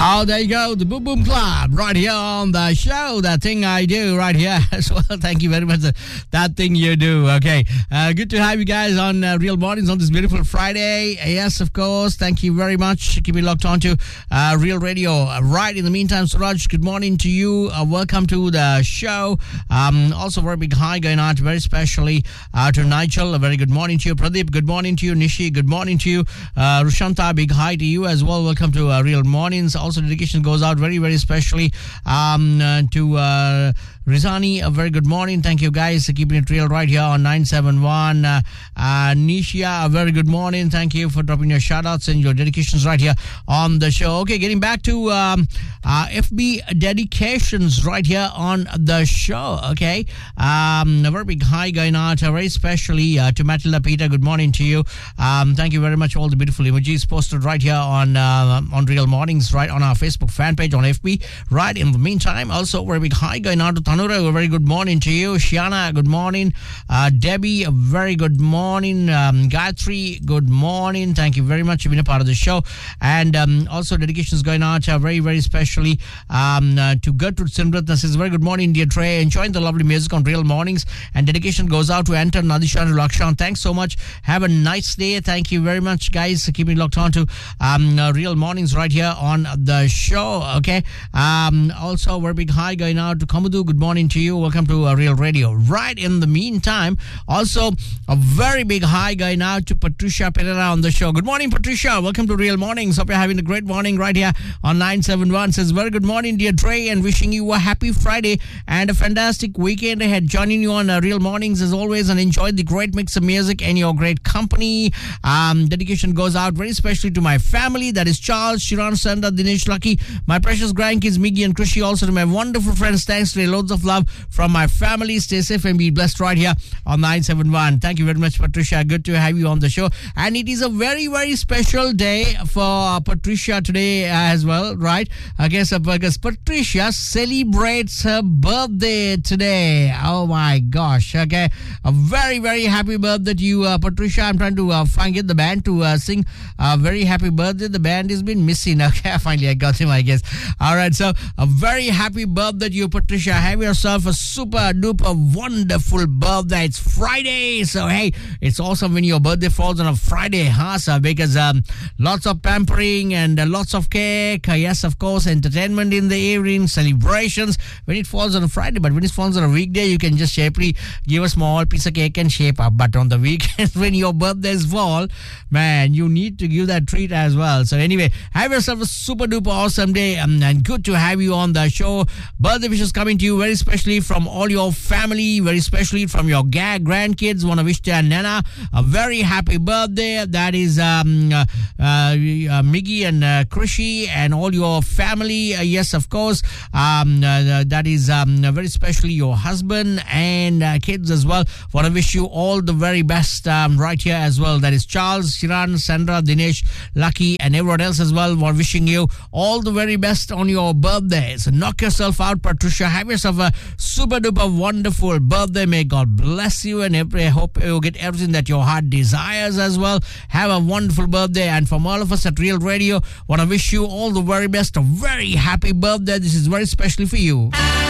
Oh, there you go. The Boom Boom Club right here on the show. That thing I do right here as well. Thank you very much. That thing you do. Okay. Good to have you guys on Real Mornings on this beautiful Friday. Yes, of course. Thank you very much. Keep it locked on to Real Radio. Right. In the meantime, Suraj, good morning to you. Welcome to the show. Also, very big hi going out very specially to Nigel. A very good morning to you. Pradeep, good morning to you. Nishi, good morning to you. Rushanta, big hi to you as well. Welcome to Real Mornings. Also, dedication goes out very, very specially to Rizani. A very good morning. Thank you, guys, for keeping it real right here on 971. Nishia, a very good morning. Thank you for dropping your shout-outs and your dedications right here on the show. Okay, getting back to FB dedications right here on the show. Okay, a very big hi going out very specially to Matilda Peter. Good morning to you. Thank you very much. All the beautiful emojis posted right here on Real Mornings, right on our Facebook fan page on FB. Right in the meantime, also a very big hi going out to Tanura. A very good morning to you. Shiana, good morning. Debbie, a very good morning. Gayatri, good morning. Thank you very much for being a part of the show. And also dedications going out very, very specially to Gertrude Simratna. Says, very good morning, dear Trey. Enjoying the lovely music on Real Mornings. And dedication goes out to Anton, Nadisha, and Lakshan. Thanks so much. Have a nice day. Thank you very much, guys. Keep it locked on to Real Mornings right here on the show. Okay. Also, very big hi going out to Kamudu. Good morning to you. Welcome to Real Radio. Right in the meantime, also a very big hi going out to Patricia Pereira on the show. Good morning, Patricia. Welcome to Real Mornings. Hope you're having a great morning right here on 971. Says, very good morning, dear Trey, and wishing you a happy Friday and a fantastic weekend ahead. Joining you on Real Mornings as always, and enjoy the great mix of music and your great company. Dedication goes out very specially to my family. That is Charles, Shiran, Sandra, Dinesh, Lucky, my precious grandkids, Miggy and Krishi. Also to my wonderful friends. Thanks to loads of love from my family. Stay safe and be blessed right here on 971. Thank you very much, Patricia. Good to have you on the show. And it is a very, very special day for Patricia today as well, right? I guess because Patricia celebrates her birthday today. Oh my gosh. Okay. A very, very happy birthday to you, Patricia. I'm trying to get the band to sing a very happy birthday. The band has been missing. Okay. Finally, I got him, I guess. All right. So, a very happy birthday to you, Patricia. Have yourself a super duper wonderful birthday. It's Friday. So, hey, it's awesome when your birthday falls on a Friday, huh? So, because lots of pampering and lots of cake. Yes, of course, entertainment in the evening, celebrations when it falls on a Friday. But when it falls on a weekday, you can just shapely give a small piece of cake and shape up. But on the weekends, when your birthdays fall, man, you need to give that treat as well. So, anyway, have yourself a super duper awesome day and good to have you on the show. Birthday wishes coming to you very specially from all your family, very specially from your grandkids. Want to wish their Nana a very happy birthday. That is Miggy and Krishi and all your family. Yes, of course. That is very specially your husband and kids as well. Want to wish you all the very best right here as well. That is Charles, Shiran, Sandra, Dinesh, Lucky, and everyone else as well. We're wishing you all the very best on your birthday. So knock yourself out, Patricia. Have yourself a super duper wonderful birthday. May God bless you, and I hope you get everything that your heart desires as well. Have a wonderful birthday. And from all of us at Real Radio, want to wish you all the very best. A very happy birthday. This is very specially for you.